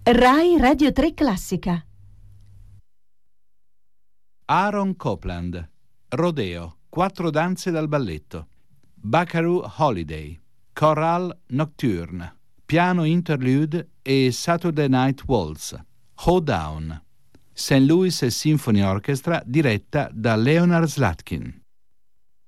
Rai Radio 3 Classica. Aaron Copland, Rodeo, 4 danze dal balletto. Buckaroo Holiday, Chorale Nocturne, Piano Interlude e Saturday Night Waltz. Hoedown, St. Louis Symphony Orchestra diretta da Leonard Slatkin.